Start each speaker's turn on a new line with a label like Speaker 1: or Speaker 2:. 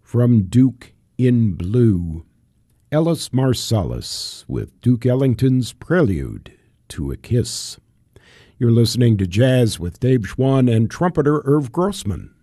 Speaker 1: from Duke in Blue, Ellis Marsalis with Duke Ellington's Prelude to a Kiss. You're listening to Jazz with Dave Schwann and trumpeter Irv Grossman.